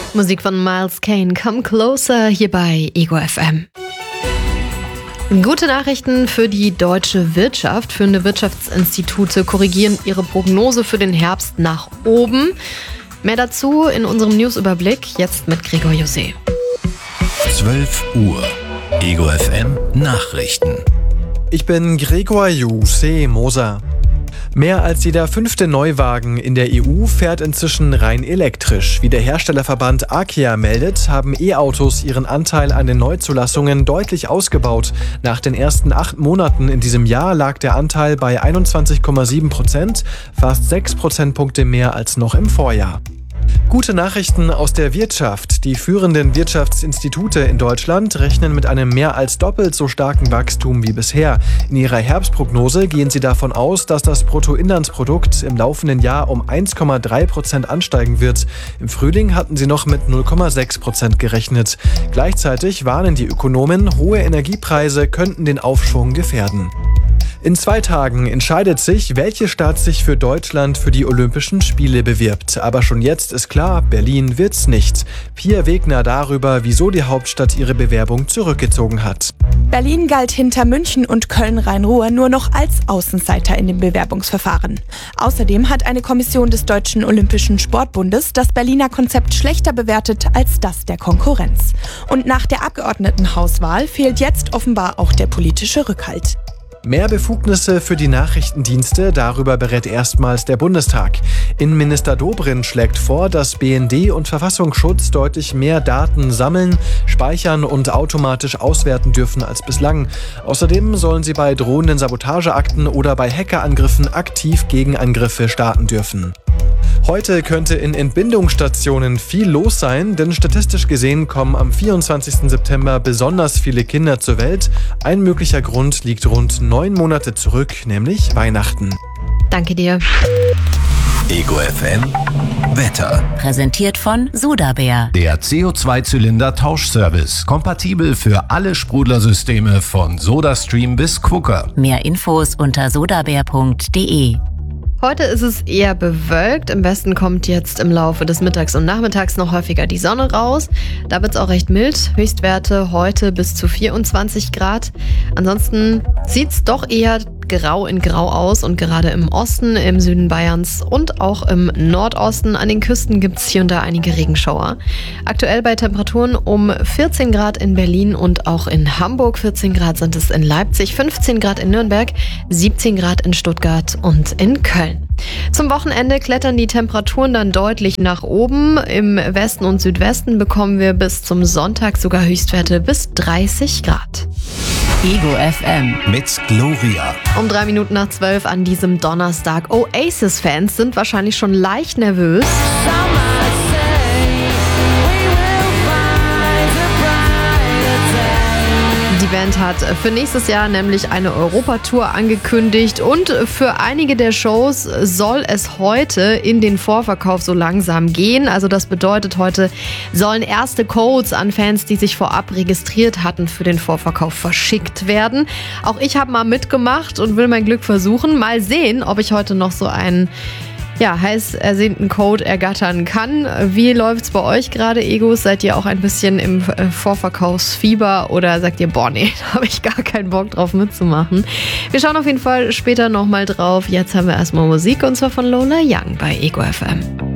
Musik von Miles Kane, Come Closer, hier bei Ego FM. Gute Nachrichten für die deutsche Wirtschaft. Führende Wirtschaftsinstitute korrigieren ihre Prognose für den Herbst nach oben. Mehr dazu in unserem Newsüberblick, jetzt mit Gregor José. 12 Uhr. Ego FM Nachrichten. Ich bin Gregor José Moser. Mehr als jeder 5. Neuwagen in der EU fährt inzwischen rein elektrisch. Wie der Herstellerverband AKEA meldet, haben E-Autos ihren Anteil an den Neuzulassungen deutlich ausgebaut. Nach den ersten 8 Monaten in diesem Jahr lag der Anteil bei 21,7%, fast 6 Prozentpunkte mehr als noch im Vorjahr. Gute Nachrichten aus der Wirtschaft. Die führenden Wirtschaftsinstitute in Deutschland rechnen mit einem mehr als doppelt so starken Wachstum wie bisher. In ihrer Herbstprognose gehen sie davon aus, dass das Bruttoinlandsprodukt im laufenden Jahr um 1,3% ansteigen wird. Im Frühling hatten sie noch mit 0,6% gerechnet. Gleichzeitig warnen die Ökonomen, hohe Energiepreise könnten den Aufschwung gefährden. In 2 Tagen entscheidet sich, welche Stadt sich für Deutschland für die Olympischen Spiele bewirbt. Aber schon jetzt ist klar, Berlin wird's nicht. Pia Wegner darüber, wieso die Hauptstadt ihre Bewerbung zurückgezogen hat. Berlin galt hinter München und Köln-Rhein-Ruhr nur noch als Außenseiter in dem Bewerbungsverfahren. Außerdem hat eine Kommission des Deutschen Olympischen Sportbundes das Berliner Konzept schlechter bewertet als das der Konkurrenz. Und nach der Abgeordnetenhauswahl fehlt jetzt offenbar auch der politische Rückhalt. Mehr Befugnisse für die Nachrichtendienste, darüber berät erstmals der Bundestag. Innenminister Dobrindt schlägt vor, dass BND und Verfassungsschutz deutlich mehr Daten sammeln, speichern und automatisch auswerten dürfen als bislang. Außerdem sollen sie bei drohenden Sabotageakten oder bei Hackerangriffen aktiv Gegenangriffe starten dürfen. Heute könnte in Entbindungsstationen viel los sein, denn statistisch gesehen kommen am 24. September besonders viele Kinder zur Welt. Ein möglicher Grund liegt rund 9 Monate zurück, nämlich Weihnachten. Danke dir. Ego FM Wetter. Präsentiert von Sodabär. Der CO2-Zylinder-Tauschservice. Kompatibel für alle Sprudlersysteme von SodaStream bis Quooker. Mehr Infos unter sodabär.de. Heute ist es eher bewölkt. Im Westen kommt jetzt im Laufe des Mittags und Nachmittags noch häufiger die Sonne raus. Da wird es auch recht mild. Höchstwerte heute bis zu 24 Grad. Ansonsten sieht es doch eher grau in grau aus und gerade im Osten, im Süden Bayerns und auch im Nordosten an den Küsten gibt es hier und da einige Regenschauer. Aktuell bei Temperaturen um 14 Grad in Berlin und auch in Hamburg, 14 Grad sind es in Leipzig, 15 Grad in Nürnberg, 17 Grad in Stuttgart und in Köln. Zum Wochenende klettern die Temperaturen dann deutlich nach oben. Im Westen und Südwesten bekommen wir bis zum Sonntag sogar Höchstwerte bis 30 Grad. Ego FM mit Gloria. Um 3 Minuten nach 12 an diesem Donnerstag. Oasis-Fans sind wahrscheinlich schon leicht nervös. Die Band hat für nächstes Jahr nämlich eine Europatour angekündigt und für einige der Shows soll es heute in den Vorverkauf so langsam gehen. Also das bedeutet, heute sollen erste Codes an Fans, die sich vorab registriert hatten, für den Vorverkauf verschickt werden. Auch ich habe mal mitgemacht und will mein Glück versuchen. Mal sehen, ob ich heute noch so einen heiß ersehnten Code ergattern kann. Wie läuft's bei euch gerade, Egos? Seid ihr auch ein bisschen im Vorverkaufsfieber oder sagt ihr, boah, nee, da habe ich gar keinen Bock drauf mitzumachen? Wir schauen auf jeden Fall später nochmal drauf. Jetzt haben wir erstmal Musik und zwar von Lola Young bei Ego FM.